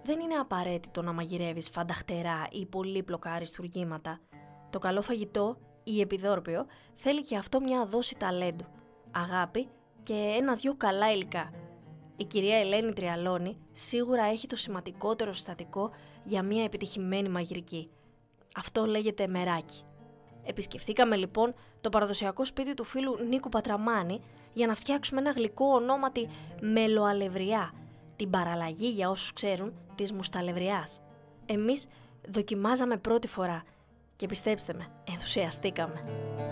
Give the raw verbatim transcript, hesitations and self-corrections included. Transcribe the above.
δεν είναι απαραίτητο να μαγειρεύεις φανταχτερά ή πολύπλοκα αριστουργήματα. Το καλό φαγητό ή επιδόρπιο θέλει και αυτό μια δόση ταλέντου, αγάπη και ένα-δυο καλά υλικά. Η κυρία Ελένη Τριαλώνη σίγουρα έχει το σημαντικότερο συστατικό για μια επιτυχημένη μαγειρική. Αυτό λέγεται μεράκι. Επισκεφθήκαμε λοιπόν το παραδοσιακό σπίτι του φίλου Νίκου Πατραμάνη για να φτιάξουμε ένα γλυκό ονόματι μελοαλευριά, την παραλλαγή για όσους ξέρουν της μουσταλευριάς. Εμείς δοκιμάζαμε πρώτη φορά και πιστέψτε με, ενθουσιαστήκαμε.